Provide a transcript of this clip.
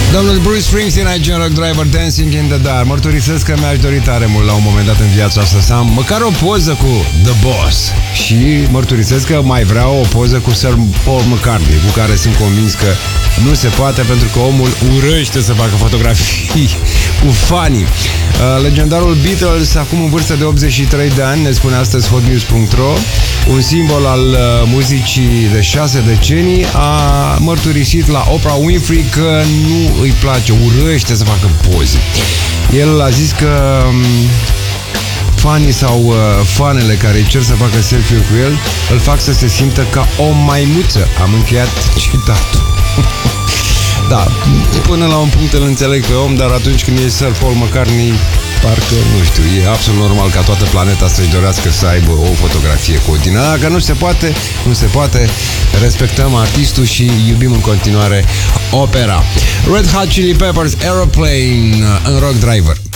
Domnul Bruce Springsteen aici în Rock Driver, Dancing in the Dark. Mărturisesc că mi-aș dori tare mult la un moment dat în viața asta să am măcar o poză cu The Boss. Și mărturisesc că mai vreau o poză cu Sir Paul McCartney, cu care sunt convins că nu se poate, pentru că omul urăște să facă fotografii cu fanii. Legendarul Beatles, acum în vârstă de 83 de ani, ne spune astăzi hotnews.ro, un simbol al muzicii de 6 decenii, a mărturisit la Oprah Winfrey că nu îi place, urăște să facă poze. El a zis că fanii sau fanele care îi cer să facă selfie-uri cu el îl fac să se simtă ca o maimuță. Am încheiat citatul. Da, până la un punct îl înțeleg pe om, dar atunci când e Sir Paul McCartney, parcă, nu știu, e absolut normal ca toată planeta să-și dorească să aibă o fotografie cu Odina. Dacă nu se poate, nu se poate. Respectăm artistul și iubim în continuare opera. Red Hot Chili Peppers, Aeroplane, în Rock Driver.